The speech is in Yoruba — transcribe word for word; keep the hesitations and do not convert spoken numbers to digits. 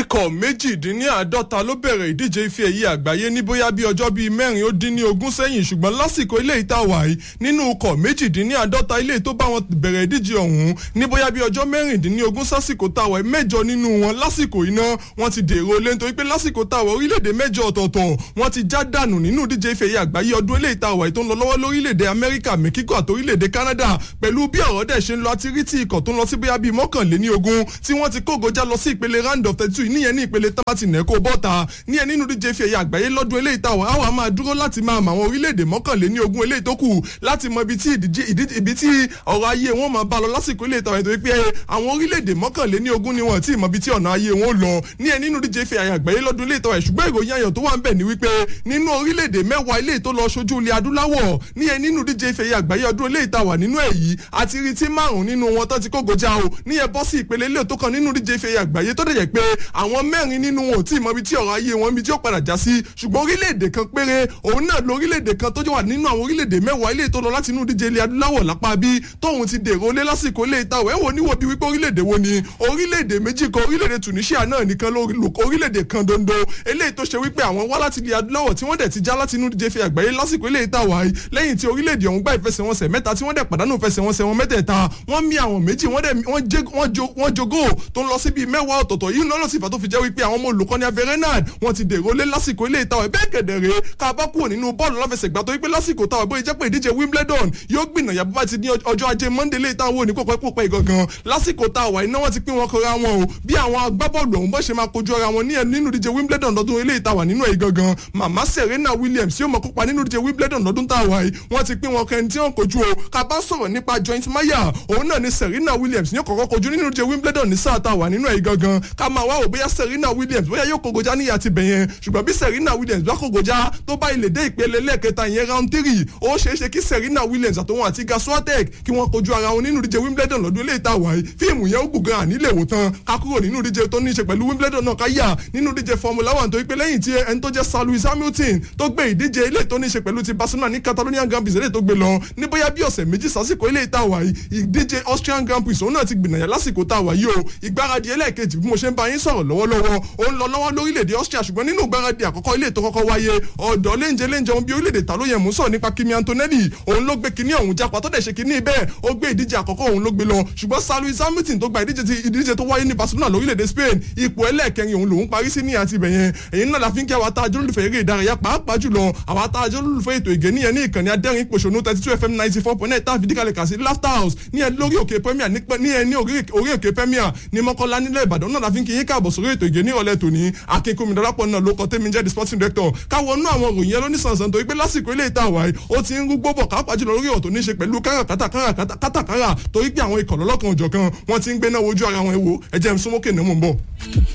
ikọ̀ méjìdínláàádọ́ta ló bẹ̀rẹ̀ ìdíje ife ẹ̀yẹ àgbáyé ní bóyá bí ọjọ́ bíi mẹ́rin ó dín ní ogún sẹ́yìn ṣùgbọ́n lásìkò ilé ìtawà yìí nínú ikọ̀ méjìdínláàádọ́ta ilé tó bá wọn bẹ̀rẹ̀ ìdíje ọ̀hún ní bóyá bí ọjọ́ mẹ́rìndínlógún sásìkò tàwa yìí mẹ́jọ nínú wọn lásìkò iná wọn ti dèrò lé nítorí pé lásìkò tàwa orílẹ̀-èdè mẹ́jọ ọ̀tọ̀ọ̀tọ̀ wọn ti já dànù nínú ìdíje ife ẹ̀yẹ àgbáyé ọdún ilé ìtawà yìí tó ń lọ lọ́wọ́ lórílẹ̀-èdè Amẹ́ríkà Mẹ́kíkò àti orílẹ̀-èdè Canada pẹ̀lú bí ọ̀rọ̀ dẹ̀ ṣe ń lọ àti rí tí ikọ̀ tó ń lọ sí bóyá bíi mọ́kànléní ogún tí wọ́n ti kógojá lọ sí ìpele round of thirty two níyẹn ní ìpele tábàtì nẹ́kó bọ́ta níyẹn nínú díje ife ẹ̀yẹ àgbáyé lọ́dún eléyìí táwọn àwọn a máa dúró láti máa mọ àwọn orílẹ̀-èdè mọ́kànléní ogún eléyìí tó kù láti mọ ibi tí ìdíje ibi tí ọ̀rọ̀ ayé wọn máa bá lọ lásìkò eléyìí táwọn ètò pé àwọn orílẹ̀-èdè mọ́kànléní ogún ni wọ́n ti mọ ibi tí ọ̀nà ayé wọn lọ níyẹn nínú díje ife ẹ̀yẹ àgbáyé lọ́dún eléyìí táwọn ṣùgbọ́n ìròyìn ayọ̀ tó wà ń bẹ̀ ni wípé nínú orílẹ̀-èdè mẹ́wàá eléyìí tó lọ ṣojú ilẹ̀ adúláwọ̀ níyẹn nínú díje ife ẹ̀yẹ àgbáyé ọdún eléyìí táwọn nínú èyí àti rí tí márùn nínú wọn tó ti kógojá o níyẹn bọ́ sí ìpele ilé tó kan nínú díje ife ẹ̀yẹ àgbáyé tó dẹ̀ jẹ́ pé àwọn mẹ́rin nínú wọn ò tí ì mọ ibi tí ọ̀rọ̀ ayé wọn ibi tí ó padà já sí ṣùgbọ́n orílẹ̀-èdè kan péré òun náà lórílẹ̀-èdè kan tó wà nínú àwọn orílẹ̀-èdè mẹ́wàá ilé tó lọ láti inú díje ilẹ̀ adúláwọ̀ lápá bí tóun ti dèrò lé lásìkò ilé ìtawọ̀ ẹ̀ wò níwò bí wípé orílẹ̀-èdè wo ni orílẹ̀-èdè méjì kan orílẹ̀-èdè Tunisia náà nìkan ló orílẹ̀-èdè kan dondo eléyìí tó ṣe wípé àwọn wá láti ilẹ̀ adúláwọ̀ tí wọ́n dẹ̀ ti já láti inú díje ife àgbáyé lásìkò ilé ìtawọ̀ yìí lẹ́yìn tí orílẹ̀-èdè ọ̀hún gbá ìfẹsẹ̀wọnsẹ̀ mẹ́ta tí wọ́n dẹ̀ pàdánù ìfẹsẹ̀wọnsẹ̀ wọn mẹ́tẹ̀ẹ̀ta wọ́n mì àwọn méjì wọ́n jogó tó ń lọ síbi mẹ́wàá ọ̀tọ̀ọ̀tọ̀ yìí náà lọ́sìfà tó fi jẹ́ wípé àwọn ọmọ olùkọ́ni Averenad wọ́n ti dèrò lé lásìkò ilé ìtawọ̀ bẹ́ẹ̀ kẹ̀dẹ̀rẹ́ ká bá kúrò nínú bọ́ọ̀lù láfẹsẹ̀gbá tó wípé lásìkò tawọ̀ bóyá jẹ́ pé ìdíje Wimbledon yóò gbìnàyà bó bá ti ní ọjọ́ ajé Monday lé ìtawọ̀ òní kópa ìpòpẹ́ ìgangan lásìkò tawọ̀ iná wọn ti pín wọn kọra wọn o bí àwọn agbábọ́ọ̀lù ọ̀hún bó ṣe máa kojú ara wọn nínú ìdíje Wimbledon lọ́dún ilé ìtawọ̀ nínú ẹ̀ gangan màmá Serena Williams yóò máa kópa nínú ìdíje Wimbledon lọ́dún tawọ̀ yìí wọ́n ti pín wọn kẹrin tí wọ́n kojú o ká bá sọ̀rọ̀ nípa Joyce Mayer òun náà ni Serena Williams ní kọ̀kọ́ kojú nínú ìdíje Wimbledon ní sáà tawọ̀ nínú ẹ̀ gangan ká máa wá wò bóyá Serena Williams bóyá yóò kógojá níyà ti bẹ̀yẹn ṣùgbọ́n bí Serena Williams bá kógojá tó bá ilé dé ìpele lẹ́ẹ̀kẹta ìyẹn round three ó ṣeé ṣe kí Serena Williams àtòun àti Iga Swiatek kí wọ́n kojú ara wọn nínú ìdíje Wimbledon lọ́dún ilé ìtawà yìí fíìmù yẹn ó gbùgàn ànílè wò tán ká kúrò nínú ìdíje tó ní í ṣe pẹ̀lú Wimbledon náà ká yà nínú ìdíje Formula One tó wípé lẹ́yìn tí ẹni tó jẹ́ Sir Lewis Hamilton tó gbé ìdíje ilé tó ní í ṣe pẹ̀lú ti Barcelona ní Catalonian Grand Prix ilé tó gbé lọ ní bóyá bí ọ̀sẹ̀ méjì sásìkò ilé ìtawà yìí ìdíje Austrian Grand Prix òun náà ti gbìnàyà lásìkò tawà yìí o ìgbáradì ẹlẹ́ẹ̀kejì bí mo ṣe ń bá yín sọ̀rọ̀ lọ́wọ́lọ́wọ́ ó ń lọ lọ́wọ́ lórílẹ̀‐èdè Austria ṣùgbọ́n nínú ìgbáradì àkọ́kọ́ ilé tó kọ́kọ́ wáyé ọ̀dọ́ léńjẹ léńjẹ ohun bí orílẹ̀‐èdè ta ló yẹ mú sọ nípa Kimi Antonelli òun ló gbé kinní ọ̀hún jápa tó dẹ̀ ṣe kinní bẹ́ẹ̀ ó gbé ìdíje àkọ́kọ́ òun ló gbé lọ ṣùgbọ́n Sir Lewis Hamilton tó gba ìdíje ti ìdíje tó wáyé ní Barcelona lórílẹ̀‐èdè Spain ipò ẹlẹ́ẹ̀kẹrin òun lòún parí sí ní àti ibẹ̀yẹn èyí náà la fi ń kí àwọn atájọ́ olùfẹ́ eré ìdárayá pàápàá jùlọ àwọn atájọ́ olùfẹ́ ètò ìgé níyẹn ní ìkànnì adẹ́rìn pòṣónú thirty two F M ninety four point nine tá a fi díkàlẹ̀ kà sí Laughter House níyẹn lórí òkè Premier níyẹn ní orí òkè Premier ní Mọ́kọ́lá nílẹ̀ Ìbàdàn náà la fi ń kí yín káàbọ̀ sórí ètò ìgé ní ìrọ̀lẹ́ tòní akínkùnmi darapọ̀ náà ló kọ́ tẹ́mi jẹ́ the sporting director káwọn inú àwọn òròyìn ẹlọ́ní sànsàn tó wípé lásìkò ilé ìta àwáyé ó ti ń rúgbó bọ̀ káàpá jùlọ lórí ọ̀tọ̀ ní í ṣe pẹ̀lú káràkátà kátàkárà torí pé àwọn ikọ̀ lọ́lọ́kan òjọ̀kan wọ́n ti ń gbéná wojú ara wọn ewo ẹ̀jẹ̀ ń súnmọ́kè ní mò ń bọ̀.